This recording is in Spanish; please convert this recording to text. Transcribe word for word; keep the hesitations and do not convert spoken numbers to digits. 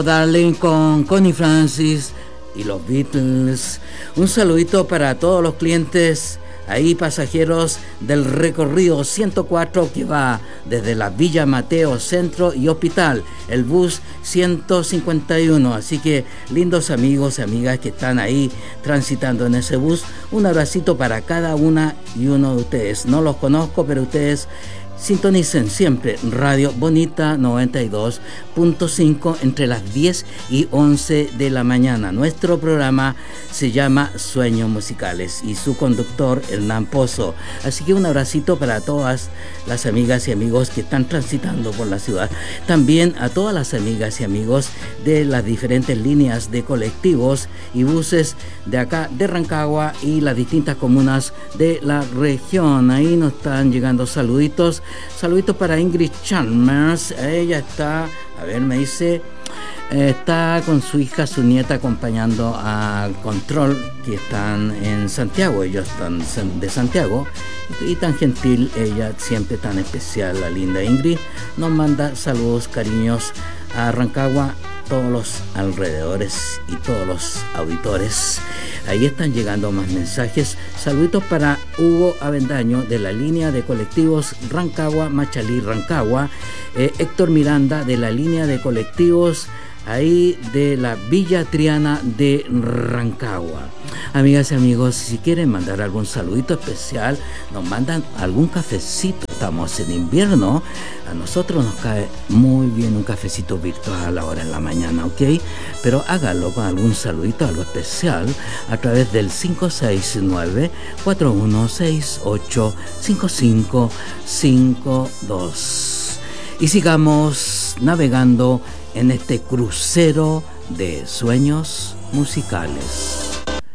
Darling con Connie Francis y los Beatles. Un saludito para todos los clientes ahí, pasajeros del recorrido ciento cuatro que va desde la Villa Mateo Centro y Hospital, el bus ciento cincuenta y uno. Así que lindos amigos y amigas que están ahí transitando en ese bus, un abracito para cada una y uno de ustedes. No los conozco, pero ustedes sintonicen siempre Radio Bonita noventa y dos punto cinco entre las diez y once de la mañana. Nuestro programa se llama Sueños Musicales y su conductor Hernán Pozo. Así que un abracito para todas las amigas y amigos que están transitando por la ciudad. También a todas las amigas y amigos de las diferentes líneas de colectivos y buses de acá de Rancagua y las distintas comunas de la región. Ahí nos están llegando saluditos. Saluditos para Ingrid Chalmers. Ella está, a ver, me dice, eh, está con su hija, su nieta, acompañando a Control, que están en Santiago. Ellos están de Santiago. Y, y tan gentil, ella, siempre tan especial, la linda Ingrid, nos manda saludos, cariños a Rancagua, todos los alrededores y todos los auditores. Ahí están llegando más mensajes. Saluditos para Hugo Avendaño de la línea de colectivos Rancagua, Machalí, Rancagua. Eh, Héctor Miranda de la línea de colectivos ahí de la Villa Triana de Rancagua. Amigas y amigos, si quieren mandar algún saludito especial, nos mandan algún cafecito. Estamos en invierno, a nosotros nos cae muy bien un cafecito virtual ahora en la mañana, ¿ok? Pero hágalo con algún saludito, algo especial, a través del cinco seis nueve, cuatro uno seis ocho, cinco cinco cinco dos. Y sigamos navegando en este crucero de sueños musicales.